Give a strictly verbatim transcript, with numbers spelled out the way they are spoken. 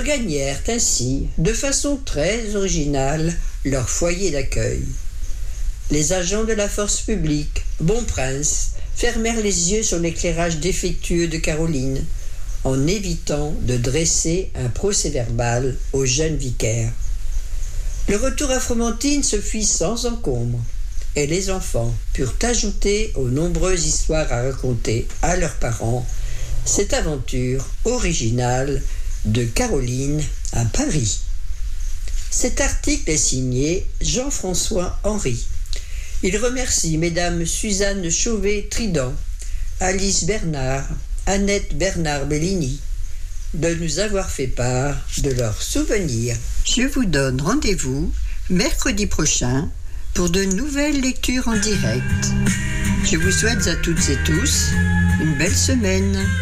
regagnèrent ainsi, de façon très originale, leur foyer d'accueil. Les agents de la force publique, bons princes, fermèrent les yeux sur l'éclairage défectueux de Caroline, en évitant de dresser un procès-verbal au jeune vicaire. Le retour à Fromentine se fit sans encombre, et les enfants purent ajouter aux nombreuses histoires à raconter à leurs parents cette aventure originale de Caroline à Paris. Cet article est signé Jean-François Henry. Il remercie mesdames Suzanne Chauvet-Trident, Alice Bernard, Annette Bernard-Bellini de nous avoir fait part de leurs souvenirs. Je vous donne rendez-vous mercredi prochain pour de nouvelles lectures en direct. Je vous souhaite à toutes et tous une belle semaine.